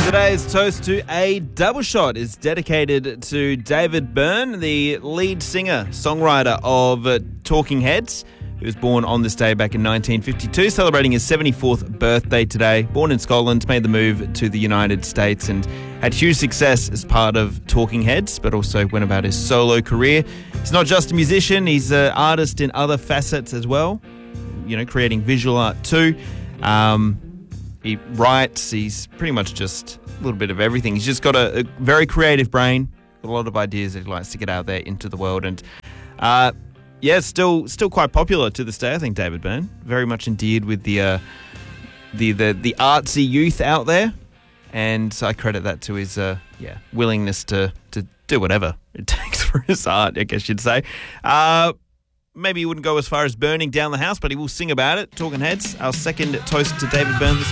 Today's toast to a double shot is dedicated to David Byrne, the lead singer, songwriter of Talking Heads, who was born on this day back in 1952, celebrating his 74th birthday today. Born in Scotland, made the move to the United States and had huge success as part of Talking Heads, but also went about his solo career. He's not just a musician, he's an artist in other facets as well, creating visual art too. He writes, he's pretty much just a little bit of everything. He's just got a very creative brain, a lot of ideas that he likes to get out there into the world. And still quite popular to this day, I think, David Byrne. Very much endeared with the artsy youth out there. And I credit that to his willingness to do whatever it takes for his art, I guess you'd say. Maybe he wouldn't go as far as burning down the house, but he will sing about it. Talking Heads, our second toast to David Byrne this